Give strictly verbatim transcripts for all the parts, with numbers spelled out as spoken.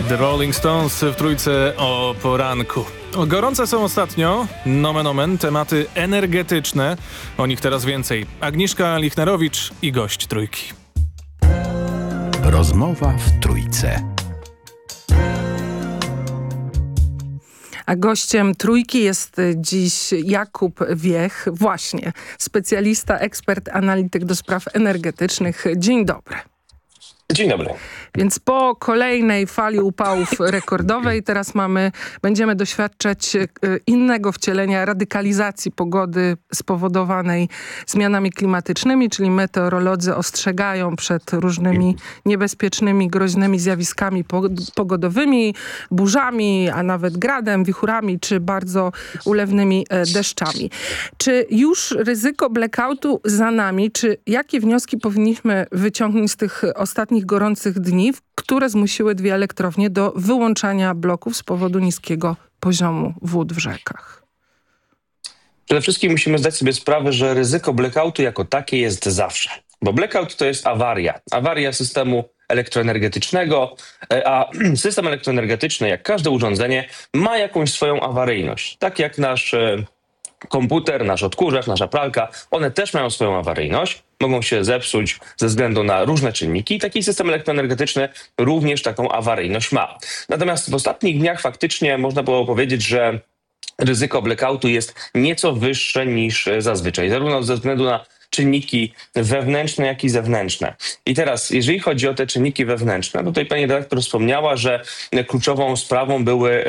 The Rolling Stones w trójce o poranku. Gorące są ostatnio, nomen omen, tematy energetyczne. O nich teraz więcej. Agnieszka Lichnerowicz i gość trójki. Rozmowa w trójce. A gościem trójki jest dziś Jakub Wiech, właśnie specjalista, ekspert, analityk do spraw energetycznych. Dzień dobry. Dzień dobry. Więc po kolejnej fali upałów rekordowej teraz mamy, będziemy doświadczać innego wcielenia radykalizacji pogody spowodowanej zmianami klimatycznymi, czyli meteorolodzy ostrzegają przed różnymi niebezpiecznymi, groźnymi zjawiskami pogodowymi, burzami, a nawet gradem, wichurami czy bardzo ulewnymi deszczami. Czy już ryzyko blackoutu za nami? Czy jakie wnioski powinniśmy wyciągnąć z tych ostatnich gorących dni, które zmusiły dwie elektrownie do wyłączania bloków z powodu niskiego poziomu wód w rzekach? Przede wszystkim musimy zdać sobie sprawę, że ryzyko blackoutu jako takie jest zawsze. Bo blackout to jest awaria. Awaria systemu elektroenergetycznego, a system elektroenergetyczny, jak każde urządzenie, ma jakąś swoją awaryjność. Tak jak nasz komputer, nasz odkurzacz, nasza pralka, one też mają swoją awaryjność. Mogą się zepsuć ze względu na różne czynniki i taki system elektroenergetyczny również taką awaryjność ma. Natomiast w ostatnich dniach faktycznie można było powiedzieć, że ryzyko blackoutu jest nieco wyższe niż zazwyczaj, zarówno ze względu na czynniki wewnętrzne, jak i zewnętrzne. I teraz, jeżeli chodzi o te czynniki wewnętrzne, tutaj pani redaktor wspomniała, że kluczową sprawą były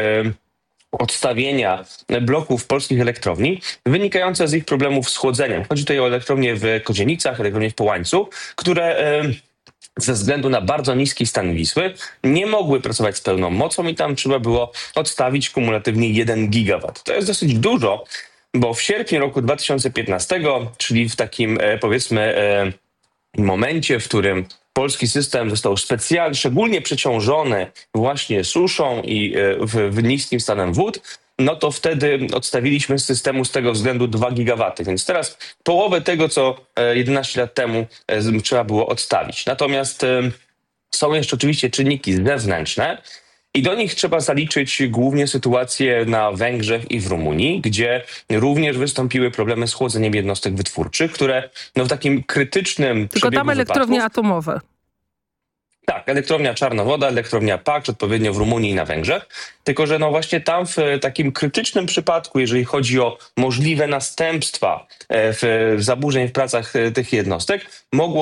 odstawienia bloków polskich elektrowni wynikające z ich problemów z chłodzeniem. Chodzi tutaj o elektrownie w Kozienicach, elektrownie w Połańcu, które ze względu na bardzo niski stan Wisły nie mogły pracować z pełną mocą i tam trzeba było odstawić kumulatywnie jeden gigawat. To jest dosyć dużo, bo w sierpniu roku dwa tysiące piętnastego, czyli w takim powiedzmy momencie, w którym polski system został specjalnie, szczególnie przeciążony właśnie suszą i w, w niskim stanem wód, no to wtedy odstawiliśmy z systemu z tego względu dwa gigawaty. Więc teraz połowę tego, co jedenaście lat temu trzeba było odstawić. Natomiast są jeszcze oczywiście czynniki zewnętrzne i do nich trzeba zaliczyć głównie sytuację na Węgrzech i w Rumunii, gdzie również wystąpiły problemy z chłodzeniem jednostek wytwórczych, które no, w takim krytycznym Tylko tam elektrownie wypadków, atomowe. Tak, elektrownia Czarnowoda, elektrownia Paks, odpowiednio w Rumunii i na Węgrzech. Tylko że no właśnie tam w takim krytycznym przypadku, jeżeli chodzi o możliwe następstwa w zaburzeń w pracach tych jednostek, mogło